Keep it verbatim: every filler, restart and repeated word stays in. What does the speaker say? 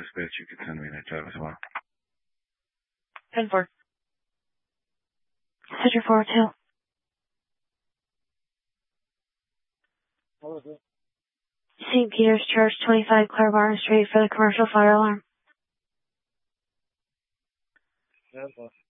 dispatch, you can send me that job as well. ten four. Cedar four two. What was it? Saint Peter's Church, twenty-five Clarebarton Street for the commercial fire alarm. ten four.